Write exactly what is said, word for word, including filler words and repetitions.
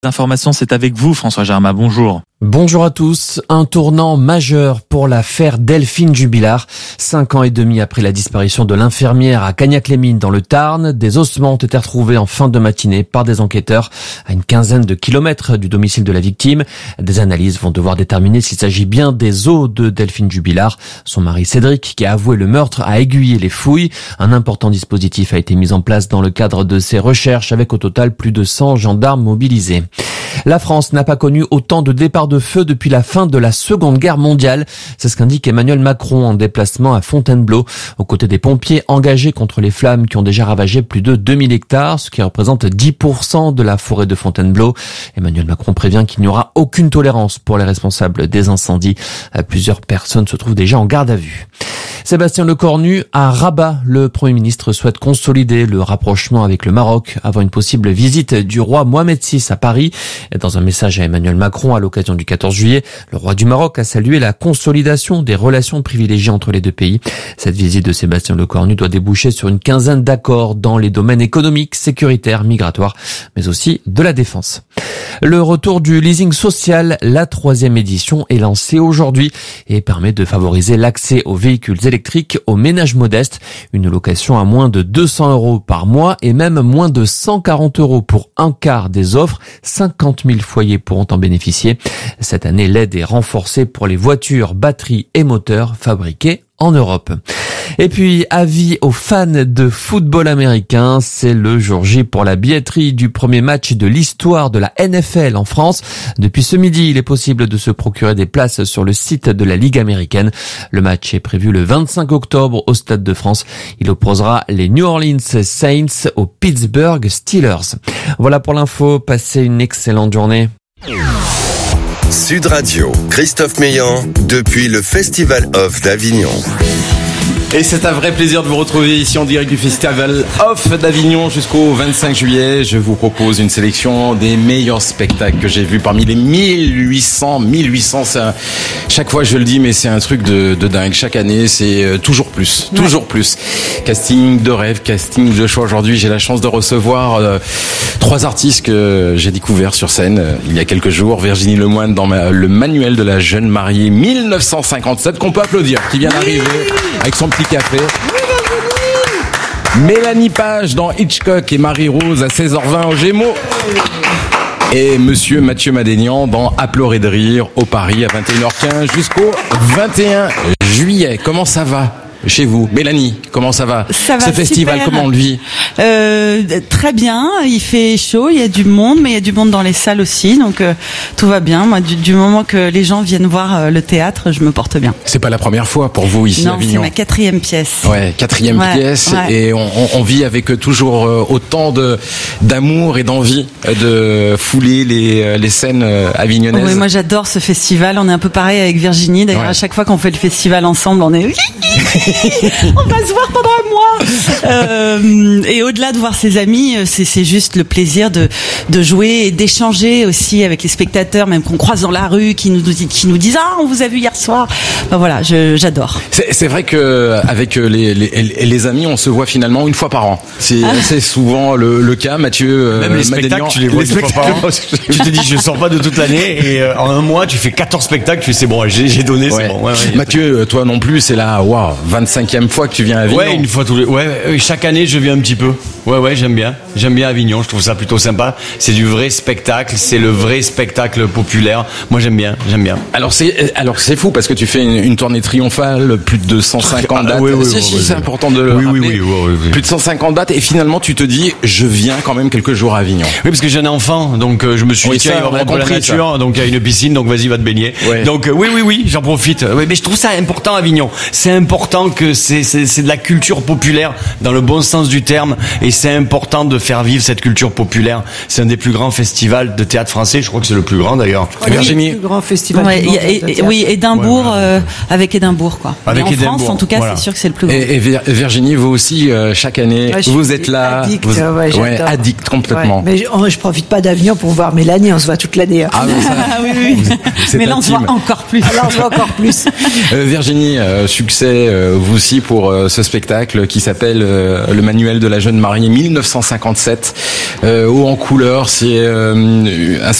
L'information, c'est avec vous, François Germain. Bonjour. Bonjour à tous. Un tournant majeur pour l'affaire Delphine Jubilard. Cinq ans et demi après la disparition de l'infirmière à Cagnac-les-Mines dans le Tarn, des ossements ont été retrouvés en fin de matinée par des enquêteurs à une quinzaine de kilomètres du domicile de la victime. Des analyses vont devoir déterminer s'il s'agit bien des os de Delphine Jubilard. Son mari Cédric, qui a avoué le meurtre, a aiguillé les fouilles. Un important dispositif a été mis en place dans le cadre de ces recherches, avec au total plus de cent gendarmes mobilisés. La France n'a pas connu autant de départs de feu depuis la fin de la Seconde Guerre mondiale. C'est ce qu'indique Emmanuel Macron en déplacement à Fontainebleau, aux côtés des pompiers engagés contre les flammes qui ont déjà ravagé plus de deux mille hectares, ce qui représente dix pour cent de la forêt de Fontainebleau. Emmanuel Macron prévient qu'il n'y aura aucune tolérance pour les responsables des incendies. Plusieurs personnes se trouvent déjà en garde à vue. Sébastien Lecornu à Rabat. Le Premier ministre souhaite consolider le rapprochement avec le Maroc avant une possible visite du roi Mohamed six à Paris. Dans un message à Emmanuel Macron à l'occasion du quatorze juillet, le roi du Maroc a salué la consolidation des relations privilégiées entre les deux pays. Cette visite de Sébastien Lecornu doit déboucher sur une quinzaine d'accords dans les domaines économiques, sécuritaires, migratoires, mais aussi de la défense. Le retour du leasing social, la troisième édition, est lancée aujourd'hui et permet de favoriser l'accès aux véhicules électriques aux ménages modestes. Une location à moins de deux cents euros par mois et même moins de cent quarante euros pour un quart des offres. cinquante mille foyers pourront en bénéficier. Cette année, l'aide est renforcée pour les voitures, batteries et moteurs fabriqués en Europe. Et puis, avis aux fans de football américain, c'est le jour J pour la billetterie du premier match de l'histoire de la N F L en France. Depuis ce midi, il est possible de se procurer des places sur le site de la Ligue américaine. Le match est prévu le vingt-cinq octobre au Stade de France. Il opposera les New Orleans Saints aux Pittsburgh Steelers. Voilà pour l'info, passez une excellente journée. Sud Radio, Christophe Meillan, depuis le Festival Off d'Avignon. Et c'est un vrai plaisir de vous retrouver ici en direct du Festival Off d'Avignon jusqu'au vingt-cinq juillet. Je vous propose une sélection des meilleurs spectacles que j'ai vus parmi les mille huit cents. mille huit cents, c'est un... chaque fois je le dis, mais c'est un truc de, de dingue. Chaque année, c'est toujours plus, ouais. toujours plus. Casting de rêve, casting de choix. Aujourd'hui, j'ai la chance de recevoir euh, trois artistes que j'ai découverts sur scène euh, il y a quelques jours. Virginie Lemoine dans ma, le manuel de la jeune mariée mille neuf cent cinquante-sept, qu'on peut applaudir, qui vient d'arriver avec son petit café. Mélanie Page dans Hitchcock et Marie-Rose à seize heures vingt au Gémeaux. Et monsieur Mathieu Madénian dans À pleurer de rire au Paris à vingt et une heures quinze jusqu'au vingt et un juillet. Comment ça va chez vous? Mélanie, comment ça va? Ça va. Ce festival, super. Comment on le vit? euh, Très bien, il fait chaud, il y a du monde, mais il y a du monde dans les salles aussi, donc euh, tout va bien. Moi, du, du moment que les gens viennent voir euh, le théâtre, je me porte bien. C'est pas la première fois pour vous ici non, à Avignon? Non, c'est ma quatrième pièce. Ouais, quatrième ouais, pièce, ouais. Et on, on, on vit avec toujours autant de d'amour et d'envie de fouler les, les scènes avignonnaises. Oui, moi j'adore ce festival, on est un peu pareil avec Virginie, d'ailleurs ouais. À chaque fois qu'on fait le festival ensemble, on est... on va se voir pendant un mois. Euh, et au-delà de voir ses amis, c'est, c'est juste le plaisir de, de jouer et d'échanger aussi avec les spectateurs, même qu'on croise dans la rue, qui nous, qui nous disent ah on vous a vu hier soir. Ben voilà, je, j'adore. C'est, c'est vrai que avec les, les, les amis, on se voit finalement une fois par an. C'est, ah. c'est souvent le, le cas, Mathieu. Même les spectacles, tu les vois une fois par an. Tu te dis je sors pas de toute l'année et euh, en un mois tu fais quatorze spectacles, tu sais bon j'ai, j'ai donné, ouais. c'est bon. Ouais, ouais, Mathieu, toi non plus, c'est la waouh vingt-cinquième fois que tu viens à Avignon. Ouais, une fois tous les. Ouais, chaque année je viens un petit peu. Ouais, ouais, j'aime bien. J'aime bien Avignon. Je trouve ça plutôt sympa. C'est du vrai spectacle. C'est le vrai spectacle populaire. Moi, j'aime bien. J'aime bien. Alors c'est, alors c'est fou parce que tu fais une, une tournée triomphale, plus de cent cinquante dates. Ah, oui, oui, si, oui, si, oui, c'est oui. important de le oui, rappeler. Oui, oui, oui, oui. Plus de cent cinquante dates et finalement tu te dis, je viens quand même quelques jours à Avignon. Oui, parce que j'ai un enfant, donc euh, je me suis oui, dit tiens, il va avoir de la nature, ça. Donc il y a une piscine, donc vas-y, va te baigner. Ouais. Donc euh, oui, oui, oui, j'en profite. Oui, mais je trouve ça important Avignon. C'est important que c'est, c'est, c'est de la culture populaire dans le bon sens du terme, et c'est important de faire vivre cette culture populaire. C'est un des plus grands festivals de théâtre français. Je crois que c'est le plus grand d'ailleurs. Oui, Virginie, le plus grand festival. Ouais, y a, et, et, oui, Édimbourg, ouais, ouais. Euh, avec Édimbourg, quoi. Avec en Édimbourg, France, en tout cas, voilà. C'est sûr que c'est le plus grand. Et, et Virginie, vous aussi, euh, chaque année, ouais, vous êtes là, addict, vous, ouais, ouais, addict complètement. Ouais, mais je, je profite pas d'Avignon pour voir Mélanie. On se voit toute l'année. Hein. Ah, mais ça, oui, oui. C'est mais là, on se voit encore plus. Là, on se voit encore plus. Euh, Virginie, euh, succès euh, vous aussi pour euh, ce spectacle qui s'appelle euh, le manuel de la jeune mariée mille neuf cent cinquante-sept, euh, haut en couleur. C'est euh, un